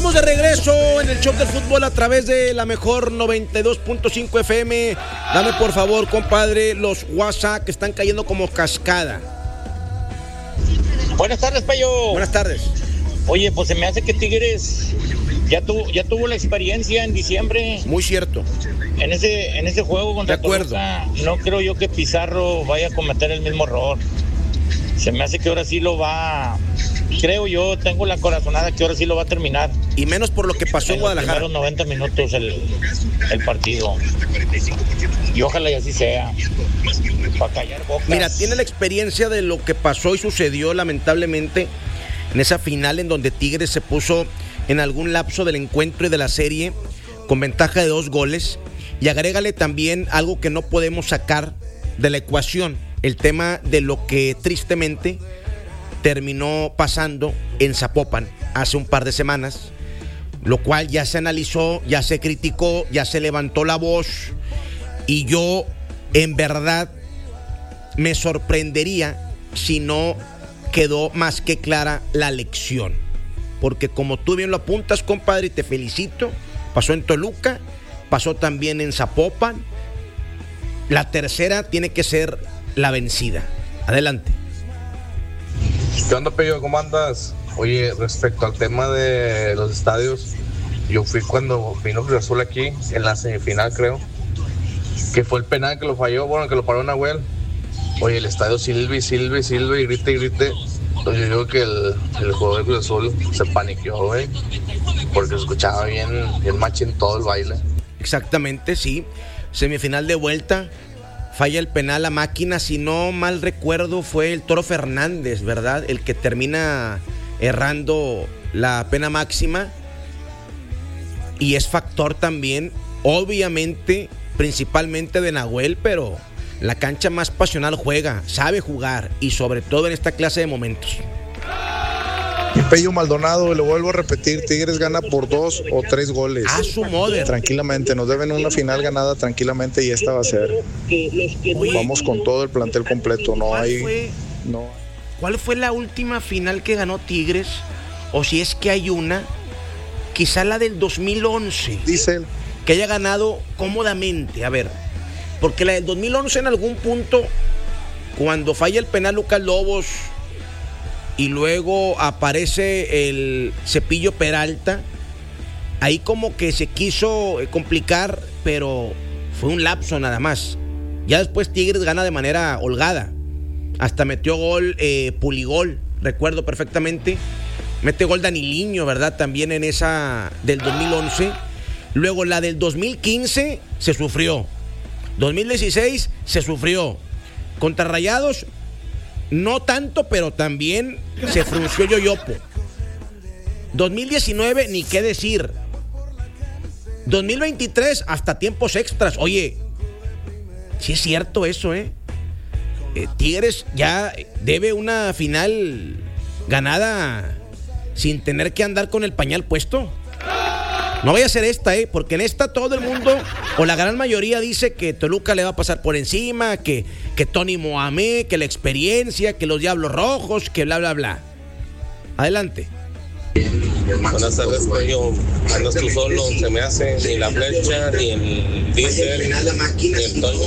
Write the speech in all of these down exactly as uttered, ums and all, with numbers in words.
Estamos de regreso en el show del fútbol a través de la mejor noventa y dos punto cinco F M. Dame por favor, compadre, los WhatsApp que están cayendo como cascada. Buenas tardes, Payo. Buenas tardes. Oye, pues se me hace que Tigres ya tuvo, ya tuvo la experiencia en diciembre. Muy cierto. En ese, en ese juego contra de acuerdo. Toluca, no creo yo que Pizarro vaya a cometer el mismo error. Se me hace que ahora sí lo va, creo yo, tengo la corazonada que ahora sí lo va a terminar. Y menos por lo que pasó en, en Guadalajara. Los noventa minutos el, el partido. Y ojalá y así sea. Para callar bocas. Mira, tiene la experiencia de lo que pasó y sucedió lamentablemente en esa final en donde Tigres se puso en algún lapso del encuentro y de la serie con ventaja de dos goles. Y agrégale también algo que no podemos sacar de la ecuación. El tema de lo que tristemente terminó pasando en Zapopan hace un par de semanas, lo cual ya se analizó, ya se criticó, ya se levantó la voz, y yo en verdad me sorprendería si no quedó más que clara la lección, porque como tú bien lo apuntas, compadre, y te felicito, pasó en Toluca, pasó también en Zapopan. La tercera tiene que ser la vencida. Adelante. ¿Qué onda, Pello? ¿Cómo andas? Oye, respecto al tema de los estadios, yo fui cuando vino Cruz Azul aquí, en la semifinal creo, que fue el penal que lo falló, bueno, que lo paró Nahuel. Oye, el estadio silbe, silbe, silbe, y grite, y grite. Entonces yo digo que el, el jugador de Cruz Azul se paniqueó, güey, porque se escuchaba bien, bien machín todo el baile. Exactamente, sí. Semifinal de vuelta. Falla el penal a máquina, si no mal recuerdo fue el Toro Fernández, ¿verdad? El que termina errando la pena máxima. Y es factor también, obviamente, principalmente de Nahuel, pero la cancha más pasional juega, sabe jugar, y sobre todo en esta clase de momentos. Y Pello Maldonado, le vuelvo a repetir, Tigres gana por dos o tres goles. A su modo. Tranquilamente, nos deben una final ganada tranquilamente, y esta va a ser. Oye, vamos con todo el plantel completo, no ¿cuál hay... Fue, no. ¿Cuál fue la última final que ganó Tigres? O si es que hay una, quizá la del dos mil once. Dice él. Que haya ganado cómodamente, a ver, porque la del dos mil once en algún punto, cuando falla el penal Lucas Lobos, y luego aparece el Cepillo Peralta, ahí como que se quiso complicar, pero fue un lapso nada más. Ya después Tigres gana de manera holgada. Hasta metió gol eh, Puligol, recuerdo perfectamente. Mete gol Daniliño, ¿verdad? También en esa del dos mil once. Luego la del dos mil quince se sufrió. dos mil dieciséis se sufrió. Contra Rayados no tanto, pero también se frunció Yoyopo. dos mil diecinueve, ni qué decir. dos mil veintitrés, hasta tiempos extras. Oye, sí es cierto eso, ¿eh? eh Tigres ya debe una final ganada sin tener que andar con el pañal puesto. No vaya a ser esta, ¿eh? Porque en esta todo el mundo, o la gran mayoría, dice que Toluca le va a pasar por encima, que, que Tony Mohamed, que la experiencia, que los Diablos Rojos, que bla, bla, bla. Adelante. Buenas tardes, Pello. Andas tú solo, se me hace ni la flecha, ni el diésel, ni el Toño.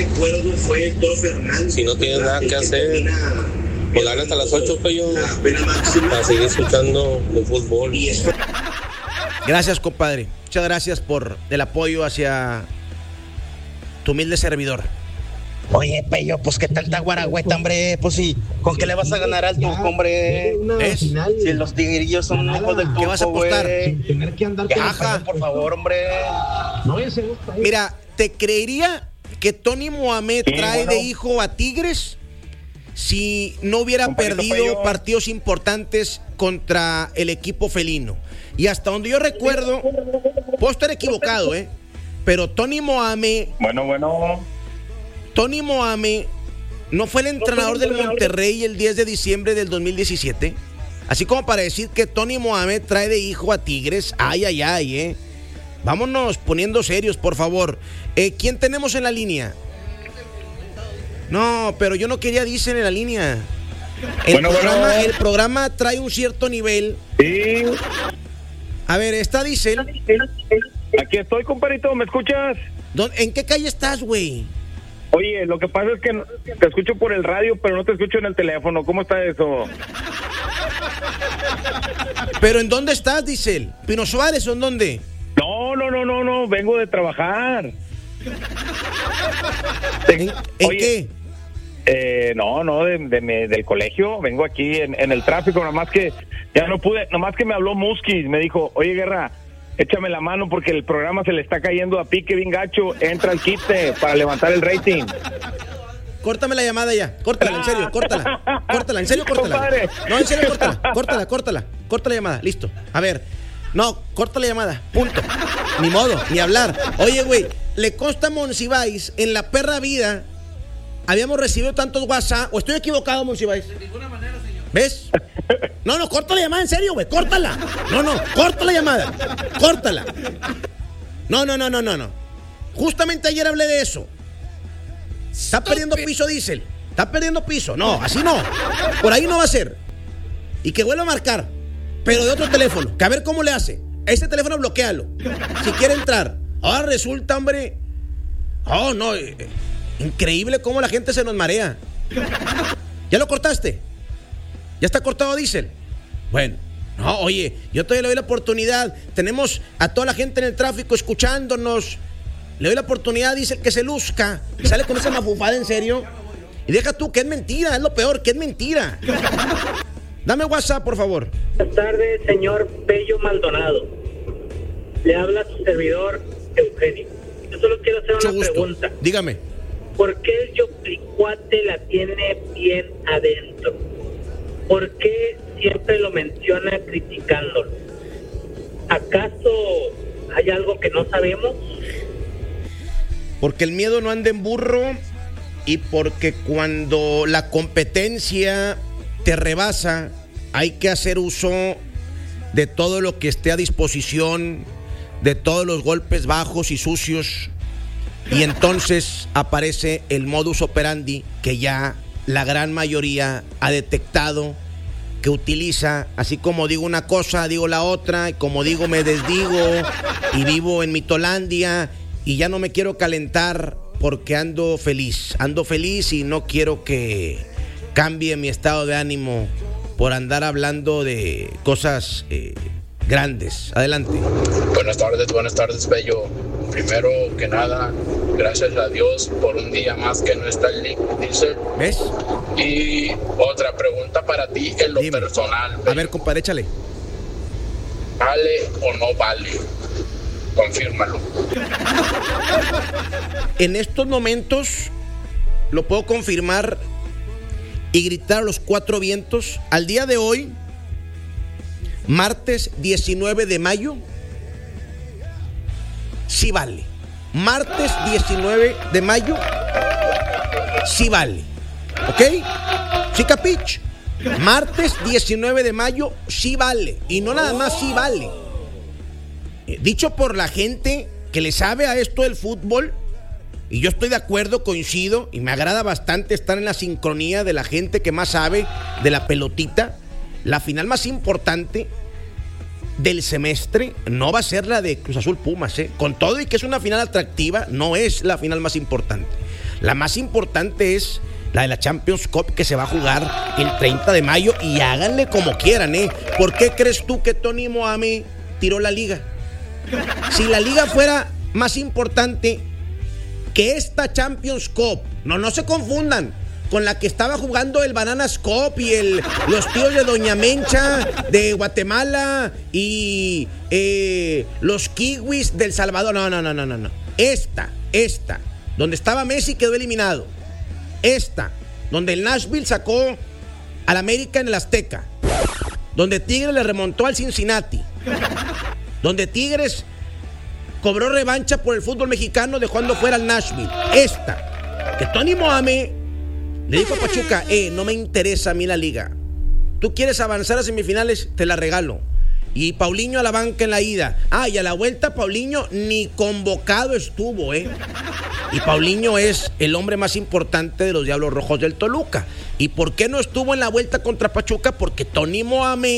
Si no tienes nada que hacer, pues dale hasta las ocho, Pello, para seguir escuchando el fútbol. Gracias, compadre. Muchas gracias por el apoyo hacia tu humilde servidor. Oye, Pello, pues qué tal está Guaragüeta, hombre. Pues sí, ¿con qué le vas a ganar al Turco, hombre? ¿Es? Si los tigrillos son hijos del Turco, ¿qué vas a apostar? Sin tener que andar con Ajá. Por favor, hombre. No, ese gusta ahí. Mira, ¿te creería que Tony Mohamed sí, trae bueno. de hijo a Tigres si no hubiera Comparito perdido Pello. partidos importantes contra el equipo felino? Y hasta donde yo recuerdo, puedo estar equivocado, ¿eh? Pero Tony Mohamed... Bueno, bueno... Tony Mohamed no fue el entrenador del Monterrey el diez de diciembre del dos mil diecisiete. Así como para decir que Tony Mohamed trae de hijo a Tigres. Ay, ay, ay, ¿eh? Vámonos poniendo serios, por favor. Eh, ¿Quién tenemos en la línea? No, pero yo no quería dicen en la línea. El, bueno, programa, bueno. el programa trae un cierto nivel. Sí. A ver, está Diesel. Aquí estoy, compadrito, ¿me escuchas? ¿En qué calle estás, güey? Oye, lo que pasa es que te escucho por el radio, pero no te escucho en el teléfono. ¿Cómo está eso? ¿Pero en dónde estás, Diesel? ¿Pino Suárez o en dónde? No, no, no, no, no, vengo de trabajar. ¿En, ¿en Oye, qué? Eh, no, no, de, de, de, del colegio. Vengo aquí en, en el tráfico, nomás que ya no pude, nomás que me habló Muskis, me dijo, oye, Guerra, échame la mano porque el programa se le está cayendo a pique bien gacho, entra al quite para levantar el rating. Córtame la llamada ya, córtala, en serio, córtala, córtala, en serio, córtala. No, en serio, córtala, córtala, córtala, corta la llamada, listo. A ver, no, corta la llamada, punto. Ni modo, ni hablar. Oye, güey, le consta a Monsiváis, en la perra vida, habíamos recibido tantos WhatsApp, o estoy equivocado, Monsiváis. De ninguna manera, señor. ¿Ves? No, no, corta la llamada, en serio, güey, córtala. No, no, corta la llamada, córtala. No, no, no, no, no, no. Justamente ayer hablé de eso. Está perdiendo piso, Diesel. Está perdiendo piso. No, así no. Por ahí no va a ser. Y que vuelva a marcar, pero de otro teléfono. Que a ver cómo le hace. Ese teléfono bloquéalo. Si quiere entrar. Ahora resulta, hombre. Oh, no. Eh, increíble cómo la gente se nos marea. ¿Ya lo cortaste? ¿Ya está cortado, Diesel? Bueno. No, oye, yo todavía le doy la oportunidad. Tenemos a toda la gente en el tráfico escuchándonos. Le doy la oportunidad, dice que se luzca. Sale con esa mafufada, en serio. Y deja tú, que es mentira, es lo peor, que es mentira. Dame WhatsApp, por favor. Buenas tardes, señor Pello Maldonado. Le habla su servidor, Eugenio. Yo solo quiero hacer Mucho una gusto. pregunta. Dígame. ¿Por qué el Yoplicuate la tiene bien adentro? ¿Por qué siempre lo menciona criticándolo? ¿Acaso hay algo que no sabemos? Porque el miedo no anda en burro y porque cuando la competencia te rebasa, hay que hacer uso de todo lo que esté a disposición, de todos los golpes bajos y sucios, y entonces aparece el modus operandi que ya la gran mayoría ha detectado, que utiliza, así como digo una cosa, digo la otra, y como digo me desdigo, y vivo en Mitolandia, y ya no me quiero calentar porque ando feliz, ando feliz y no quiero que cambie mi estado de ánimo por andar hablando de cosas eh, grandes. Adelante. Buenas tardes, buenas tardes, Bello. Primero que nada, gracias a Dios por un día más que no está el link, dice. ¿Ves? Y otra pregunta para ti en lo Dime. personal. Bello. A ver, compadre, échale. ¿Vale o no vale? Confírmalo. En estos momentos lo puedo confirmar y gritar a los cuatro vientos. Al día de hoy, martes diecinueve de mayo, sí vale. Martes diecinueve de mayo, sí vale. ¿Ok? ¿Sí, capich? Martes diecinueve de mayo, sí vale. Y no nada más sí vale. Dicho por la gente que le sabe a esto del fútbol, y yo estoy de acuerdo, coincido, y me agrada bastante estar en la sincronía de la gente que más sabe de la pelotita. La final más importante del semestre no va a ser la de Cruz Azul Pumas, ¿eh? Con todo y que es una final atractiva, no es la final más importante. La más importante es la de la Champions Cup, que se va a jugar el treinta de mayo, y háganle como quieran, ¿eh? ¿Por qué crees tú que Tony Mohamed tiró la liga? Si la liga fuera más importante que esta Champions Cup, no, no se confundan con la que estaba jugando el Bananas Cup y el, los tíos de Doña Mencha de Guatemala y eh, los Kiwis del Salvador. No, no, no, no, no, no. Esta, esta, donde estaba Messi quedó eliminado. Esta, donde el Nashville sacó al América en el Azteca. Donde Tigres le remontó al Cincinnati. Donde Tigres cobró revancha por el fútbol mexicano dejando fuera al Nashville. Esta, que Tony Mohamed le dijo a Pachuca, eh, no me interesa a mí la liga. Tú quieres avanzar a semifinales, te la regalo. Y Paulinho a la banca en la ida. Ah, y a la vuelta Paulinho ni convocado estuvo, eh. Y Paulinho es el hombre más importante de los Diablos Rojos del Toluca. ¿Y por qué no estuvo en la vuelta contra Pachuca? Porque Tony Mohamed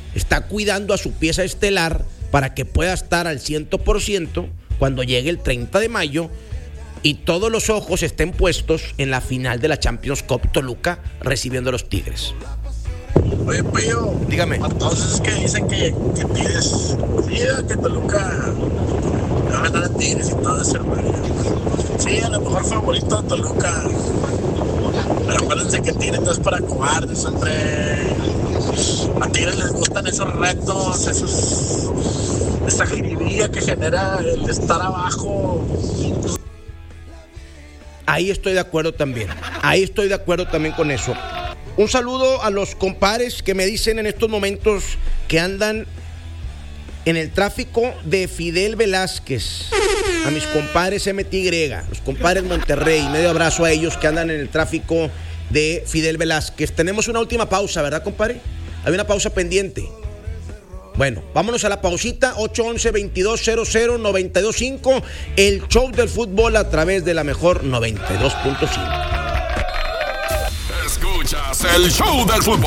está cuidando a su pieza estelar para que pueda estar al cien por ciento cuando llegue el treinta de mayo y todos los ojos estén puestos en la final de la Champions Cup Toluca recibiendo a los Tigres. Oye, Pello, dígame. Entonces que dicen que, que Tigres, sí, que Toluca va a ganar a Tigres y todo eso, hermano. Sí, a lo mejor favorito de Toluca. Pero acuérdense que Tigres no es para cobardes, hombre. A Tigres les gustan esos retos, esos, esa jiribilla que genera el estar abajo. Ahí estoy de acuerdo también. Ahí estoy de acuerdo también con eso. Un saludo a los compadres que me dicen en estos momentos que andan en el tráfico de Fidel Velázquez. A mis compadres M T Y, los compadres Monterrey. Medio abrazo a ellos que andan en el tráfico de Fidel Velázquez. Tenemos una última pausa, ¿verdad, compadre? Hay una pausa pendiente. Bueno, vámonos a la pausita. Ocho once, veintidós cero cero, noventa y dos cinco. El show del fútbol a través de la mejor noventa y dos punto cinco. Escuchas el show del fútbol.